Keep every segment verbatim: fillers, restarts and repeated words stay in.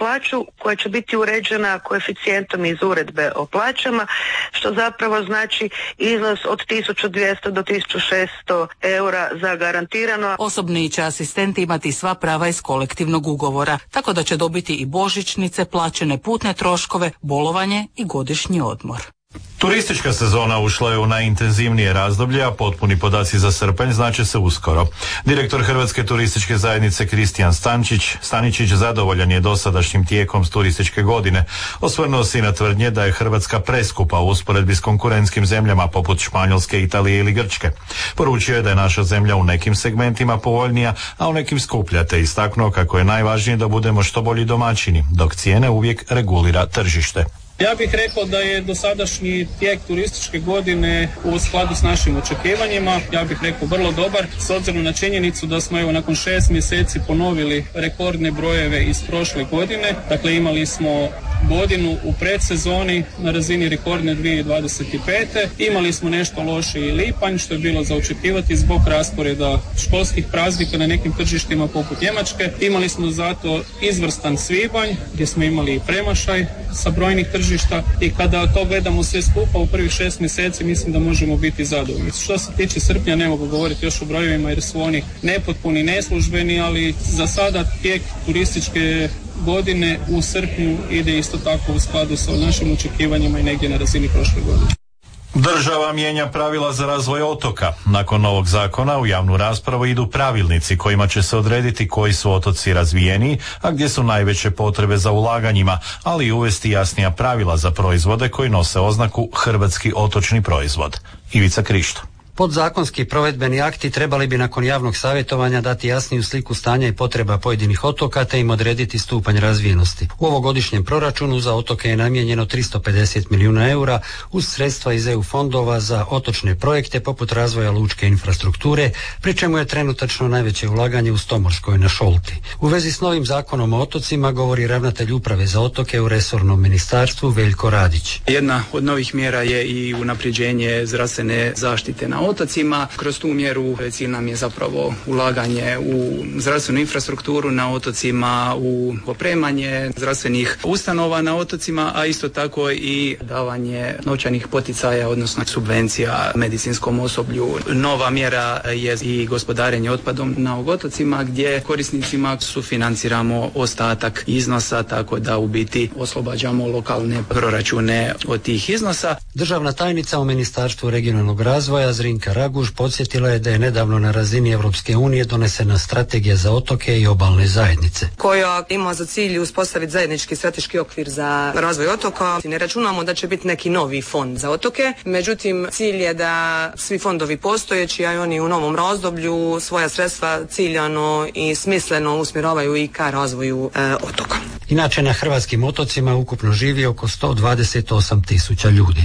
plaću koja će biti uređena koeficijentom iz uredbe o plaćama, što zapravo znači iznos od tisuću dvjesto do tisuću šesto eura za garantirano. Osobni će asistenti imati sva prava iz kolektivnog ugovora, tako da će dobiti i božićnice, plaćene putne troškove, bolovanje i godišnji odmor. Turistička sezona ušla je u najintenzivnije razdoblje, a potpuni podaci za srpanj znače se uskoro. Direktor Hrvatske turističke zajednice Kristijan Stančić, Staničić zadovoljan je dosadašnjim tijekom turističke godine. Osvrnuo se i na tvrdnje da je Hrvatska preskupa u usporedbi s konkurentskim zemljama poput Španjolske, Italije ili Grčke. Poručio je da je naša zemlja u nekim segmentima povoljnija, a u nekim skuplja, te istaknuo kako je najvažnije da budemo što bolji domaćini, dok cijene uvijek regulira tržište. Ja bih rekao da je dosadašnji tijek turističke godine u skladu s našim očekivanjima, ja bih rekao vrlo dobar, s obzirom na činjenicu da smo evo nakon šest mjeseci ponovili rekordne brojeve iz prošle godine. Dakle, imali smo godinu u predsezoni na razini rekordne dvije tisuće dvadeset pete. Imali smo nešto lošiji lipanj, što je bilo za očekivati zbog rasporeda školskih praznika na nekim tržištima poput Njemačke. Imali smo zato izvrstan svibanj gdje smo imali i premašaj sa brojnih tržišta i kada to gledamo sve skupa u prvih šest mjeseci mislim da možemo biti zadovoljni. Što se tiče srpnja ne mogu govoriti još o brojevima jer su oni nepotpuni, neslužbeni, ali za sada tijek turističke godine u srpnju ide isto tako u skladu sa našim očekivanjima i negdje na razini prošle godine. Država mijenja pravila za razvoj otoka. Nakon novog zakona u javnu raspravu idu pravilnici kojima će se odrediti koji su otoci razvijeniji, a gdje su najveće potrebe za ulaganjima, ali i uvesti jasnija pravila za proizvode koji nose oznaku hrvatski otočni proizvod. Ivica Krišto. Podzakonski provedbeni akti trebali bi nakon javnog savjetovanja dati jasniju sliku stanja i potreba pojedinih otoka te im odrediti stupanj razvijenosti. U ovogodišnjem proračunu za otoke je namijenjeno tristo pedeset milijuna eura uz sredstva iz E U fondova za otočne projekte poput razvoja lučke infrastrukture, pri čemu je trenutačno najveće ulaganje u Stomorskoj na Šolti. U vezi s novim zakonom o otocima govori ravnatelj uprave za otoke u resornom ministarstvu Veljko Radić. Jedna od novih mjera je i unapređenje zdravstvene zaštite na otocima. Kroz tu mjeru cilj nam je zapravo ulaganje u zdravstvenu infrastrukturu na otocima, u opremanje zdravstvenih ustanova na otocima, a isto tako i davanje novčanih poticaja, odnosno subvencija medicinskom osoblju. Nova mjera je i gospodarenje otpadom na otocima gdje korisnicima sufinanciramo ostatak iznosa, tako da u biti oslobađamo lokalne proračune od tih iznosa. Državna tajnica u Ministarstvu regionalnog razvoja Zrinka Raguž podsjetila je da je nedavno na razini Europske unije donesena strategija za otoke i obalne zajednice, koja ima za cilj uspostaviti zajednički strateški okvir za razvoj otoka. Ne računamo da će biti neki novi fond za otoke, međutim cilj je da svi fondovi postojeći, a i oni u novom razdoblju svoja sredstva ciljano i smisleno usmjeravaju i ka razvoju e, otoka. Inače na hrvatskim otocima ukupno živi oko sto dvadeset osam tisuća ljudi.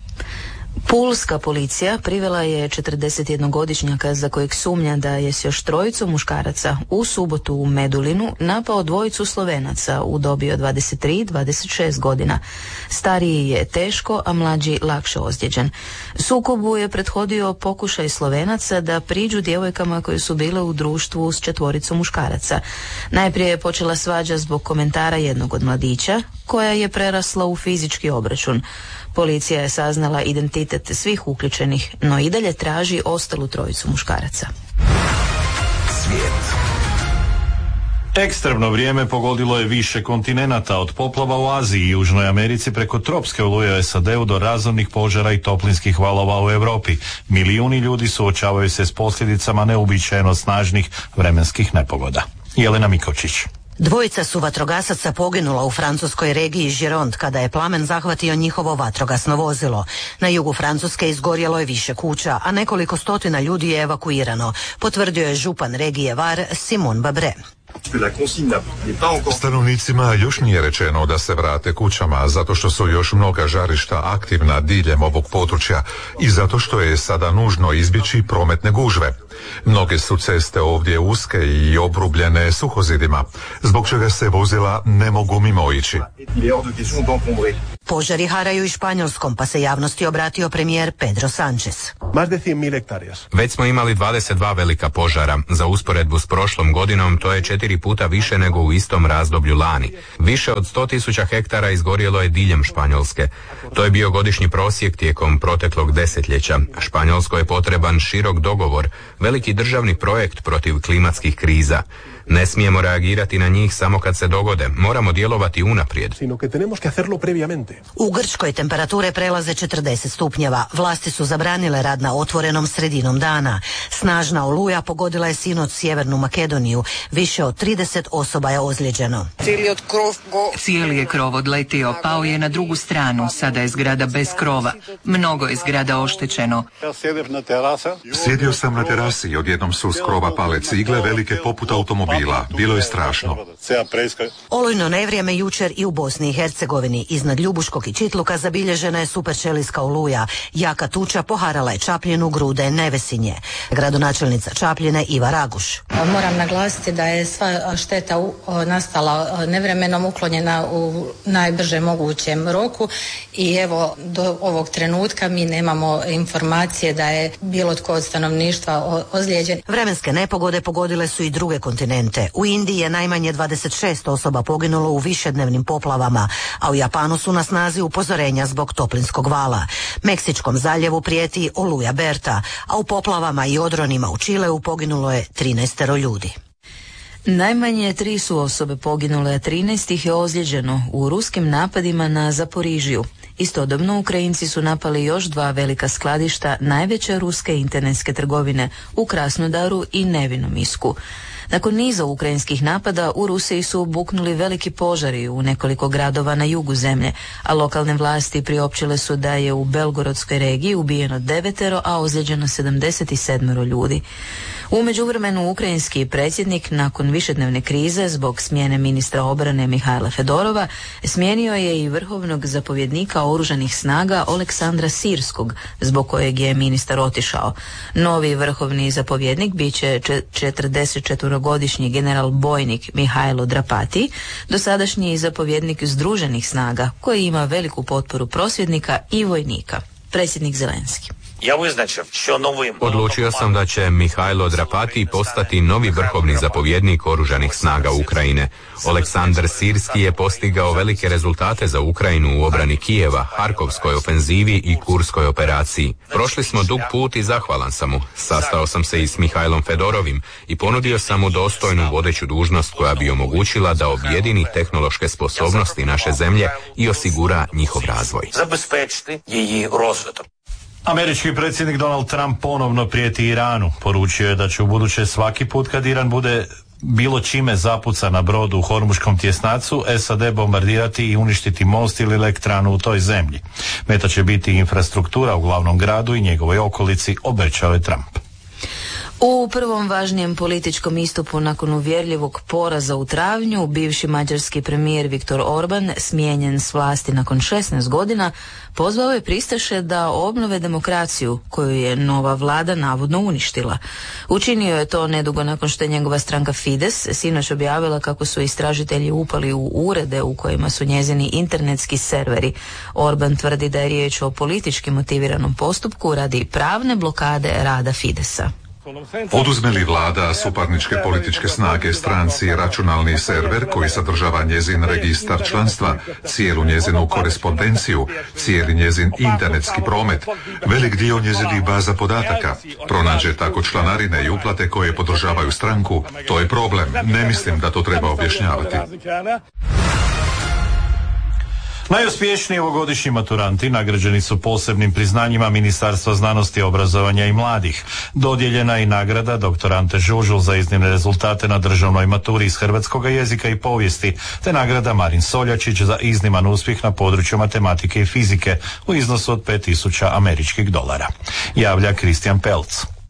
Pulska policija privela je četrdesetjednogodišnjaka za kojeg sumnja da je s još trojicom muškaraca u subotu u Medulinu napao dvojicu Slovenaca u dobi od dvadeset tri i dvadeset šest godina. Stariji je teško, a mlađi lakše ozlijeđen. Sukobu je prethodio pokušaj Slovenaca da priđu djevojkama koje su bile u društvu s četvoricom muškaraca. Najprije je počela svađa zbog komentara jednog od mladića, koja je prerasla u fizički obračun. Policija je saznala identitet svih uključenih, no i dalje traži ostalu trojicu muškaraca. Svijet. Ekstremno vrijeme pogodilo je više kontinenata, od poplava u Aziji i Južnoj Americi preko tropske oluje u S A D-u do razornih požara i toplinskih valova u Europi. Milijuni ljudi suočavaju se s posljedicama neuobičajeno snažnih vremenskih nepogoda. Jelena Mikovčić. Dvojica su vatrogasaca poginula u francuskoj regiji Gironde kada je plamen zahvatio njihovo vatrogasno vozilo. Na jugu Francuske izgorjelo je više kuća, a nekoliko stotina ljudi je evakuirano, potvrdio je župan regije Var Simon Babre. Stanovnicima još nije rečeno da se vrate kućama zato što su još mnoga žarišta aktivna diljem ovog područja i zato što je sada nužno izbjeći prometne gužve. Mnoge su ceste ovdje uske i obrubljene suhozidima, zbog čega se vozila ne mogu mimoići. Požari haraju i Španjolskom, pa se javnosti obratio premijer Pedro Sánchez. Već smo imali dvadeset dva velika požara. Za usporedbu s prošlom godinom to je četiri puta više nego u istom razdoblju lani. Više od sto tisuća hektara izgorjelo je diljem Španjolske. To je bio godišnji prosjek tijekom proteklog desetljeća. Španjolskoj je potreban širok dogovor, veliki državni projekt protiv klimatskih kriza. Ne smijemo reagirati na njih samo kad se dogode, moramo djelovati unaprijed. U Grčkoj temperature prelaze četrdeset stupnjeva. Vlasti su zabranile rad na otvorenom sredinom dana. Snažna oluja pogodila je sinoć Sjevernu Makedoniju. Više od trideset osoba je ozlijeđeno. Cijeli je krov odletio, pao je na drugu stranu, sada je zgrada bez krova. Mnogo je zgrada oštećeno. Sjedio sam na terasi i odjednom su s krova pale cigle velike poput automobila. Bilo je strašno. Olujno nevrijeme jučer i u Bosni i Hercegovini. Iznad Ljubuškog i Čitluka zabilježena je superčelijska oluja. Jaka tuča poharala je Čapljinu, Grude, Nevesinje. Gradonačelnica Čapljine Iva Raguš. Moram naglasiti da je sva šteta nastala nevremenom, uklonjena u najbrže mogućem roku i evo do ovog trenutka mi nemamo informacije da je bilo tko od stanovništva ozlijeđen. Vremenske nepogode pogodile su i druge kontinente. U Indiji je najmanje dvadeset šest osoba poginulo u višednevnim poplavama, a u Japanu su na snazi upozorenja zbog toplinskog vala. Meksičkom zaljevu prijeti oluja Berta, a u poplavama i odronima u Čileu poginulo je trinaestero ljudi. Najmanje tri su osobe poginule, a trinaest ih je ozlijeđeno u ruskim napadima na Zaporižiju. Istodobno Ukrajinci su napali još dva velika skladišta najveće ruske internetske trgovine u Krasnodaru i Nevinomisku. Nakon niza ukrajinskih napada u Rusiji su buknuli veliki požari u nekoliko gradova na jugu zemlje, a lokalne vlasti priopćile su da je u Belgorodskoj regiji ubijeno devetero, a ozlijeđeno sedamdeset sedam ljudi. U međuvremenu ukrajinski predsjednik nakon višednevne krize zbog smjene ministra obrane Mihajla Fedorova smijenio je i vrhovnog zapovjednika oružanih snaga Oleksandra Sirskog, zbog kojeg je ministar otišao. Novi vrhovni zapovjednik bit će četrdesetčetvorogodišnji general bojnik Mihajlo Drapati, dosadašnji zapovjednik združenih snaga koji ima veliku potporu prosvjednika i vojnika. Predsjednik Zelenski. Odlučio sam da će Mihajlo Drapati postati novi vrhovni zapovjednik oružanih snaga Ukrajine. Oleksandar Sirski je postigao velike rezultate za Ukrajinu u obrani Kijeva, Harkovskoj ofenzivi i Kurskoj operaciji. Prošli smo dug put i zahvalan sam mu. Sastao sam se i s Mihajlom Fedorovim i ponudio sam mu dostojnu vodeću dužnost koja bi omogućila da objedini tehnološke sposobnosti naše zemlje i osigura njihov razvoj. Američki predsjednik Donald Trump ponovno prijeti Iranu. Poručio je da će ubuduće svaki put kad Iran bude bilo čime zapuca na brodu u Hormuškom tjesnacu, S A D bombardirati i uništiti most ili elektranu u toj zemlji. Meta će biti infrastruktura u glavnom gradu i njegovoj okolici, obećao je Trump. U prvom važnijem političkom istupu nakon uvjerljivog poraza u travnju, bivši mađarski premijer Viktor Orban, smijenjen s vlasti nakon šesnaest godina, pozvao je pristaše da obnove demokraciju koju je nova vlada navodno uništila. Učinio je to nedugo nakon što je njegova stranka Fides sinoć objavila kako su istražitelji upali u urede u kojima su njezini internetski serveri. Orban tvrdi da je riječ o politički motiviranom postupku radi pravne blokade rada Fidesa. Oduzme li vlada suparničke političke snage stranci računalni server koji sadržava njezin registar članstva, cijelu njezinu korespondenciju, cijeli njezin internetski promet, velik dio njezinih baza podataka, pronađe tako članarine i uplate koje podržavaju stranku, to je problem. Ne mislim da to treba objašnjavati. Najuspješniji ovogodišnji maturanti nagrađeni su posebnim priznanjima Ministarstva znanosti, obrazovanja i mladih. Dodijeljena je i nagrada doktor Ante Žužul za iznimne rezultate na državnoj maturi iz hrvatskoga jezika i povijesti, te nagrada Marin Soljačić za izniman uspjeh na području matematike i fizike u iznosu od pet tisuća američkih dolara. Javlja Kristijan Pelc.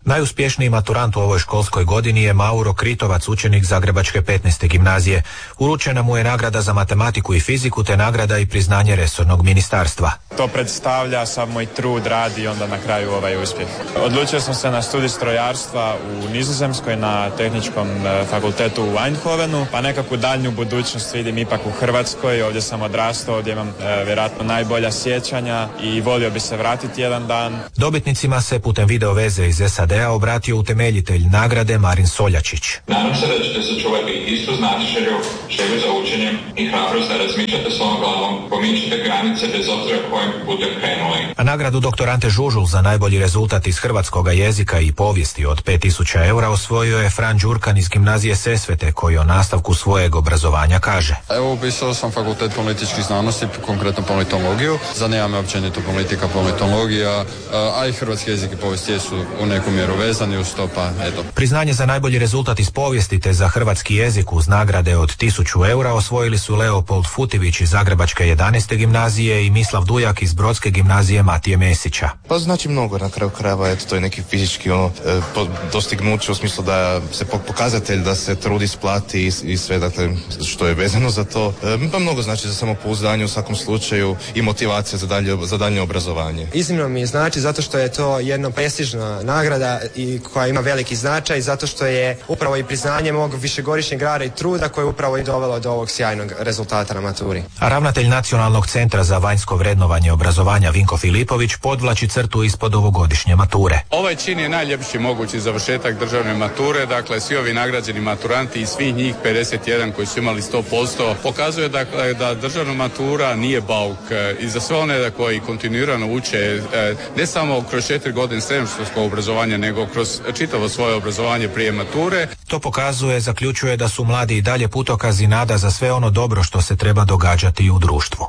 Najuspješniji maturant u ovoj školskoj godini je Mauro Kritovac, učenik Zagrebačke petnaeste gimnazije. Uručena mu je nagrada za matematiku i fiziku te nagrada i priznanje resornog ministarstva. To predstavlja sav moj trud, rad i onda na kraju ovaj uspjeh. Odlučio sam se na studij strojarstva u Nizozemskoj na tehničkom fakultetu u Eindhovenu, pa nekakvu daljnju budućnost vidim ipak u Hrvatskoj. Ovdje sam odrastao, ovdje imam e, vjerojatno najbolja sjećanja i volio bi se vratiti jedan dan. Dobitnicima se putem video veze iz S A D-a obratio utemeljitelj nagrade Marin Soljačić. Nadam se da ćete sačuvati istu znatiželju, želju za učenjem i hrabrost da razmišljate svojom glavom, pomičite granice bez obzira kojim putem krenuli. A nagradu doktor Ante Žužul za najbolji rezultat iz hrvatskoga jezika i povijesti od pet tisuća eura osvojio je Fran Đurkan iz gimnazije Sesvete, koji o nastavku svojeg obrazovanja kaže. Evo, upisao sam fakultet političkih znanosti, konkretno politologiju. Zanima me općenito politika, politologija, a i hrvatski jezik i povijest jesu u neku mjeru vezani uz to, pa eto. Priznanje za najbolji rezultat iz povijesti te za hrvatski jezik uz nagrade od tisuću eura osvojili su Leopold Futivić iz Zagrebačke jedanaeste gimnazije i Mislav Dujak iz Brodske gimnazije Matije Mesića. Pa znači mnogo na kraju krajeva, eto, to je neki fizički ono, e, dostignuće u smislu da se pokazatelj da se trud isplati i, i sve, dakle, što je vezano za to. E, pa mnogo znači za samopouzdanje u svakom slučaju i motivacija za dalje, za dalje obrazovanje. Iznimno mi znači zato što je to jedna prestižna nagrada i koja ima veliki značaj, zato što je upravo i priznanje mog višegodišnjeg rada i truda koje je upravo i dovelo do ovog sjajnog rezultata na maturi. A ravnatelj Nacionalnog centra za vanjsko vrednovanje obrazovanja Vinko Filipović podvlači crtu ispod ovogodišnje mature. Ovaj čin je najljepši mogući završetak državne mature, dakle svi ovi nagrađeni maturanti i svih njih pedeset jedan koji su imali sto posto pokazuje dakle, da državna matura nije bauk i za sve one koji kontinuirano uče ne samo kroz četiri godine srednjoškolskog obrazovanja nego kroz čitavo svoje obrazovanje prije mature. To pokazuje, zaključuje da su mladi i dalje putokaz i nada za sve ono dobro što se treba događati u društvu.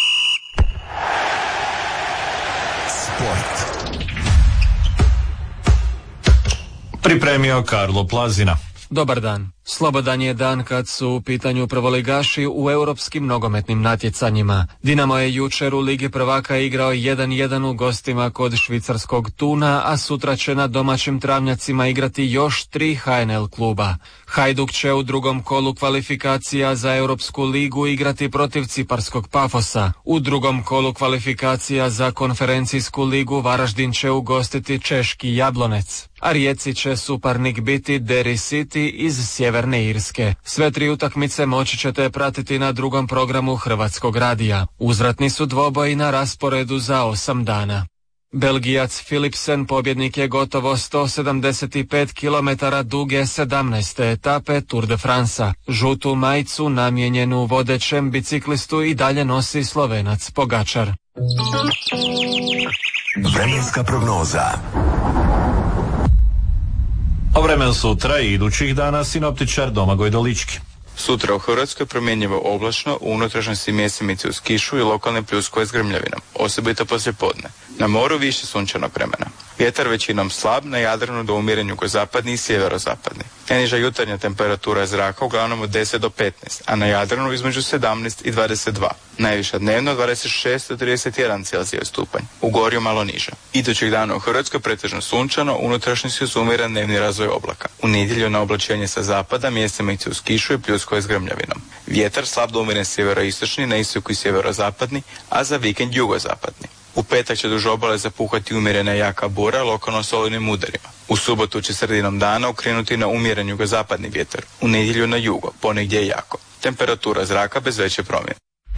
Sport. Pripremio Karlo Plazina. Dobar dan. Slobodan je dan kad su u pitanju prvoligaši u europskim nogometnim natjecanjima. Dinamo je jučer u Ligi prvaka igrao jedan jedan u gostima kod švicarskog Tuna, a sutra će na domaćim travnjacima igrati još tri H N L kluba. Hajduk će u drugom kolu kvalifikacija za Europsku ligu igrati protiv ciparskog Pafosa. U drugom kolu kvalifikacija za konferencijsku ligu Varaždin će ugostiti češki Jablonec, a Rijeci će suparnik biti Derry City iz Sjeverne Irske. Sve tri utakmice moći ćete pratiti na drugom programu Hrvatskog radija. Uzvratni su dvoboji na rasporedu za osam dana. Belgijac Philipsen pobjednik je gotovo sto sedamdeset pet kilometara duge sedamnaeste etape Tour de France-a. Žutu majicu namijenjenu vodećem biciklistu i dalje nosi Slovenac Pogačar. Vremenska prognoza. O vremenu sutra i idućih dana sinoptičar Domagoj Dolički. Sutra u Hrvatskoj promjenjivo oblačno, u unutrašnjosti mjesemice uz kišu i lokalne pljuskove s grmljavinom, osobito poslijepodne. Na moru više sunčanog vremena. Vjetar većinom slab, na Jadranu do umjeren jugozapadni i sjeverozapadni. Najniža jutarnja temperatura zraka uglavnom od deset do petnaest, a na Jadranu između sedamnaest i dvadeset dva. Najviša dnevno dvadeset šest do trideset jedan Celzijeva stupanj, u Gorju malo niža. Idućih dana u Hrvatskoj pretežno sunčano, unutrašnjosti uz umjeren dnevni razvoj oblaka. U nedjelju na oblačenje sa zapada, mjesemice uz kišu i pljuskove s grmljavinom. Vjetar slab do umjeren sjeveroistočni, na istoku i sjeverozapadni, a za vikend jugozapadni. U petak će duž obale zapuhati umjerena jaka bura, lokalno s olujnim udarima. U subotu će sredinom dana okrenuti na umjeren jugozapadni vjetar. U nedjelju na jugo, ponegdje je jako. Temperatura zraka bez veće promjene.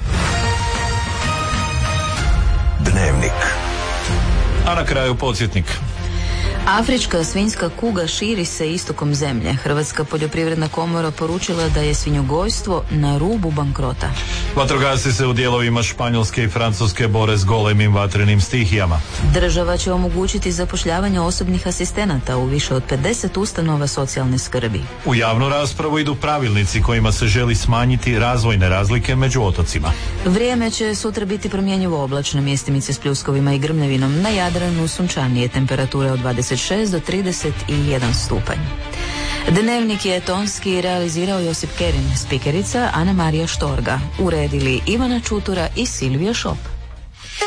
Dnevnik. A na kraju podsjetnik. Afrička svinjska kuga širi se istokom zemlje. Hrvatska poljoprivredna komora poručila da je svinjogojstvo na rubu bankrota. Vatrogasci se u dijelovima Španjolske i Francuske bore s golemim vatrenim stihijama. Država će omogućiti zapošljavanje osobnih asistenata u više od pedeset ustanova socijalne skrbi. U javnu raspravu idu pravilnici kojima se želi smanjiti razvojne razlike među otocima. Vrijeme će sutra biti promjenjivo oblačno, mjestimice s pljuskovima i grmljavinom, na Jadranu sunčanije, temperature od dvadeset šest do trideset jedan stupanj. Dnevnik je tonski realizirao Josip Kerin, spikerica Ana Marija Štorga, uredili Ivana Čutura i Silvija Šop.